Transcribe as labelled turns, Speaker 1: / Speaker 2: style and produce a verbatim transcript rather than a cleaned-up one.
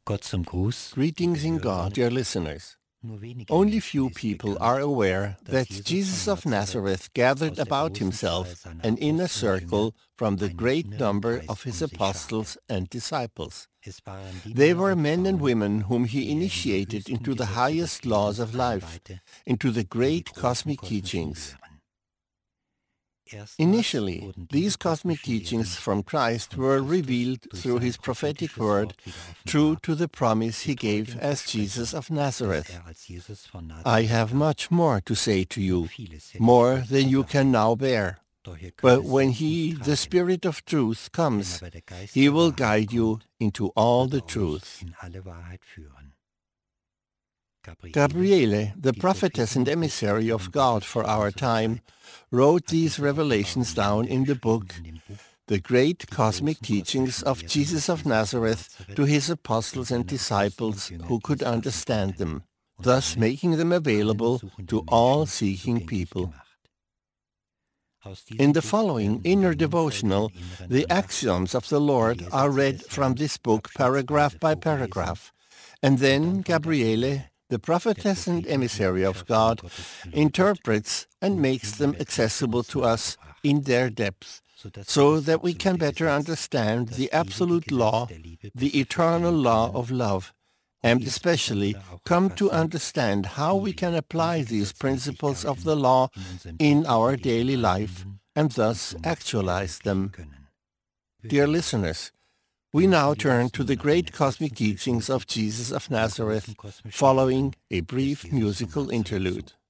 Speaker 1: Gott zum Gruß.
Speaker 2: Greetings in God, dear listeners. Only few people are aware that Jesus of Nazareth gathered about himself an inner circle from the great number of his apostles and disciples. They were men and women whom he initiated into the highest laws of life, into the great cosmic teachings. Initially, these cosmic teachings from Christ were revealed through his prophetic word, true to the promise he gave as Jesus of Nazareth. I have much more to say to you, more than you can now bear. But when he, the Spirit of truth, comes, he will guide you into all the truth. Gabriele, the prophetess and emissary of God for our time, wrote these revelations down in the book, The Great Cosmic Teachings of Jesus of Nazareth, to his apostles and disciples who could understand them, thus making them available to all seeking people. In the following inner devotional, the axioms of the Lord are read from this book paragraph by paragraph, and then Gabriele, the prophetess and emissary of God, interprets and makes them accessible to us in their depth, so that we can better understand the absolute law, the eternal law of love, and especially come to understand how we can apply these principles of the law in our daily life and thus actualize them. Dear listeners, we now turn to the great cosmic teachings of Jesus of Nazareth, following a brief musical interlude.